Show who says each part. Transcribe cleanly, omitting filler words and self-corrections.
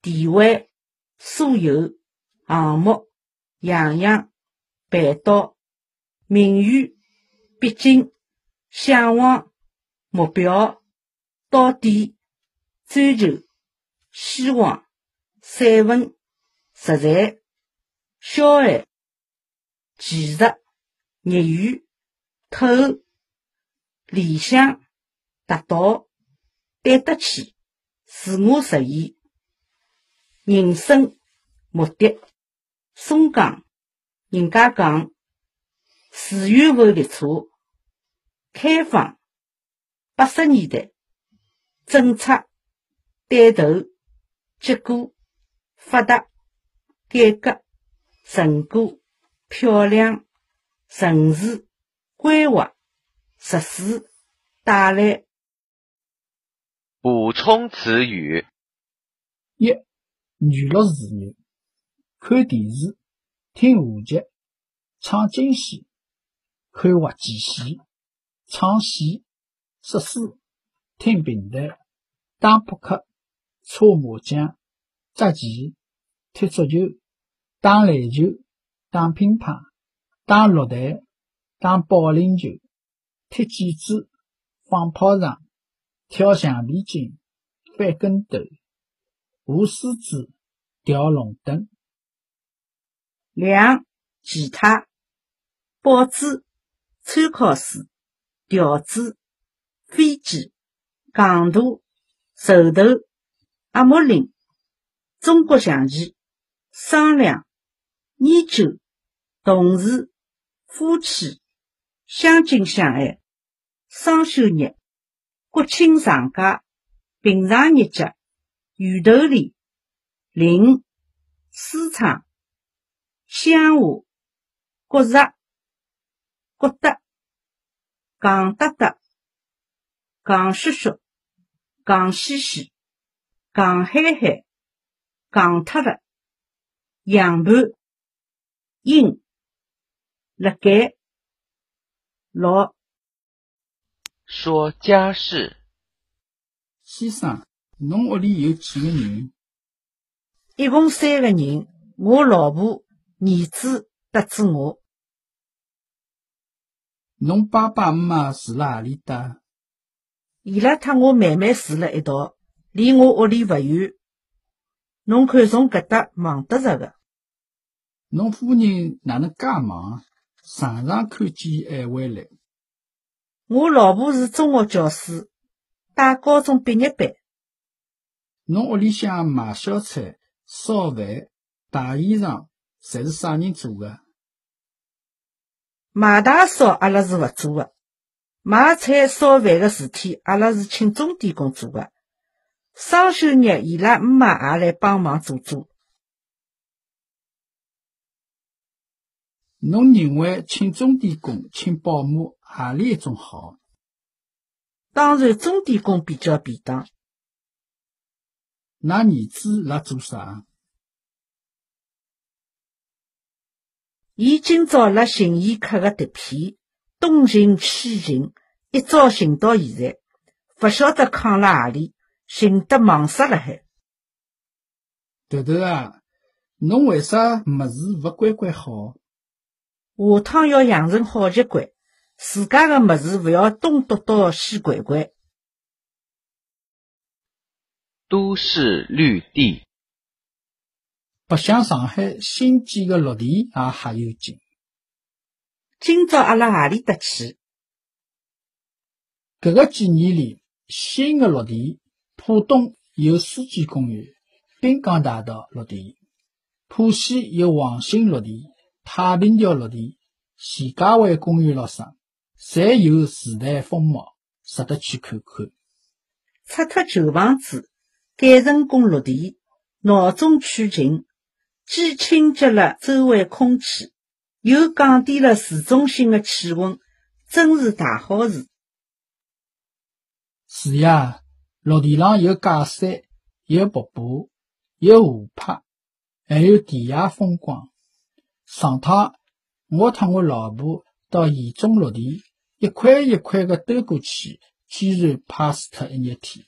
Speaker 1: 地位、所有、项目、样样、办到、名誉、毕竟、向往、目标、到底、追求、希望、散文、实在、小爱、技术、业余、透、理想、达到、对得起、自我实现、人生、目的、松讲、人家讲、自由浮列车、开放、80年代、政策、带头、结果、发达、改革、成果、漂亮、城市、规划、实施、带来。
Speaker 2: 补充词语：
Speaker 3: 一、娱乐事业，看电视、听话剧、唱京戏、看滑稽戏、唱戏、识书、听评弹、打扑克、搓麻将、捉棋、踢足球、打篮球、打乒乓、打落台、打保龄球、踢毽子、放炮仗、跳橡皮筋、翻跟斗、舞狮子、吊龙灯。
Speaker 1: 2、其他，报纸、参考书、条子、飞机、戆大、手头、阿木林、中国象棋、商量、研究、同事、夫妻、相亲相爱、双休日、国庆长假、平常日节、圆头里、零、市场、乡下、觉着、觉得、戆得得、戆叔叔、戆西西、戆嗨嗨、戆脱了、样盘、应、辣盖、老。
Speaker 2: 说家事。
Speaker 3: 先生，侬屋里有几个人？
Speaker 1: 一共3个人，我老婆、儿子搭子我。
Speaker 3: 侬爸爸妈妈住辣何里搭？
Speaker 1: 伊拉和我妹妹住辣一道，离我屋里勿远。侬看从搿搭望得着个。
Speaker 3: 侬夫人哪能介忙？常常看见还回来。
Speaker 1: 我老婆是中学教师，带高中毕业班。
Speaker 3: 侬屋里向买小菜、烧饭、洗衣裳，侪是啥人做个？
Speaker 1: 买大烧阿拉是勿做个，买菜烧饭个事体阿拉是请钟点工做个。双休日伊拉姆妈也来帮忙做做。
Speaker 3: 侬认为请钟点工、请保姆何里一种好？
Speaker 1: 当然钟点工比较便当。
Speaker 3: 㑚儿子辣做啥？
Speaker 1: 伊今朝辣寻伊刻个碟片，东寻西寻，一早寻到现在，勿晓得扛辣何里，寻得忙死了海。
Speaker 3: 头头啊，侬为啥物事勿管管好？
Speaker 1: 下趟要养成好习惯，自家个物事勿要东叨叨西拐拐。
Speaker 2: 都市绿地。
Speaker 3: 白相上海新建个绿地也吓有劲。
Speaker 1: 今朝阿拉何里搭去？
Speaker 3: 搿个几年里，新个绿地，浦东有书记公园、滨江大道绿地，浦西有黄兴绿地、太平桥绿地、徐家汇公园咾啥，侪有时代风貌，值得去看看。
Speaker 1: 拆脱旧房子，改成工绿地，闹中取静，既清洁了周围空气，又降低了市中心的气温，真是大好事。
Speaker 3: 是呀，绿地上有假山，有瀑布，有湖泊，还有田野风光。上趟我和我老婆到县中绿地，一块一块的兜过去，居然怕死脱一日天。